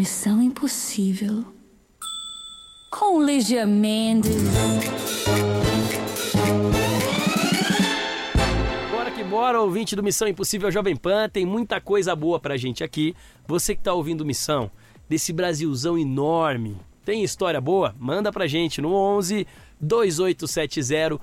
Missão Impossível com Lígia Mendes. Bora que bora, ouvinte do Missão Impossível Jovem Pan. Tem muita coisa boa pra gente aqui. Você que tá ouvindo Missão, desse Brasilzão enorme, tem história boa? Manda pra gente no 11 2870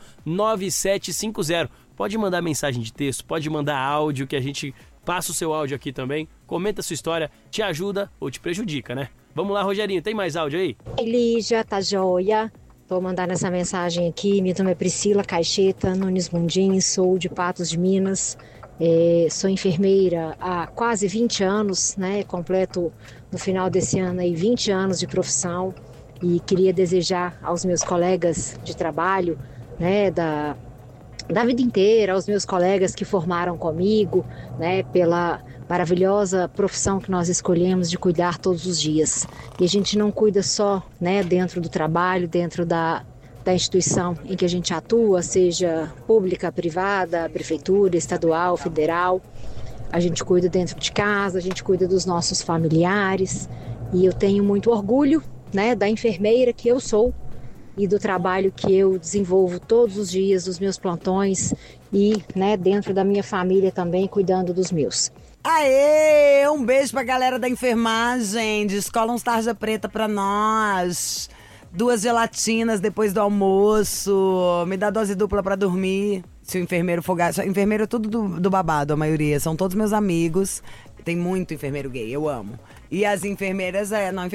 9750. Pode mandar mensagem de texto, pode mandar áudio, que a gente passa o seu áudio aqui também. Comenta a sua história, te ajuda ou te prejudica, né? Vamos lá, Rogerinho, tem mais áudio aí? Lígia, tá joia? Tô mandando essa mensagem aqui. Meu nome é Priscila Caixeta Nunes Mundim, sou de Patos de Minas. Sou enfermeira há quase 20 anos, né? Completo no final desse ano aí 20 anos de profissão. E queria desejar aos meus colegas de trabalho, né, da vida inteira, aos meus colegas que formaram comigo, né, pela maravilhosa profissão que nós escolhemos de cuidar todos os dias. E a gente não cuida só, né, dentro do trabalho, dentro da instituição em que a gente atua, seja pública, privada, prefeitura, estadual, federal. A gente cuida dentro de casa, a gente cuida dos nossos familiares. E eu tenho muito orgulho, né, da enfermeira que eu sou e do trabalho que eu desenvolvo todos os dias, dos meus plantões e, né, dentro da minha família também, cuidando dos meus. Aê! Um beijo pra galera da enfermagem. Descola uns tarja preta pra nós. 2 gelatinas depois do almoço. Me dá dose dupla pra dormir. Se o enfermeiro for gato. Enfermeiro é tudo do babado, a maioria. São todos meus amigos. Tem muito enfermeiro gay, eu amo. E as enfermeiras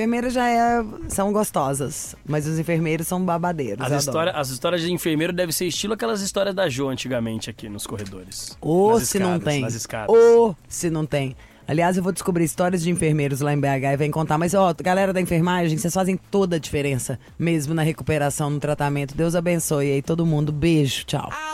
são gostosas, mas os enfermeiros são babadeiros. As histórias de enfermeiro devem ser estilo aquelas histórias da Jo antigamente aqui nos corredores. Ou se não tem. Nas escadas. Ou se não tem. Aliás, eu vou descobrir histórias de enfermeiros lá em BH e vem contar. Mas, galera da enfermagem, vocês fazem toda a diferença, mesmo na recuperação, no tratamento. Deus abençoe aí todo mundo. Beijo, tchau.